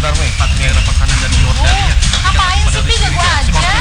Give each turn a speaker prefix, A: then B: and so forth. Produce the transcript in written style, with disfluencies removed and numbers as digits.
A: Bentar, Mei. Pat merah makanan dari Jordan ya.
B: Ngapain sih, Pi? Gak gua aja.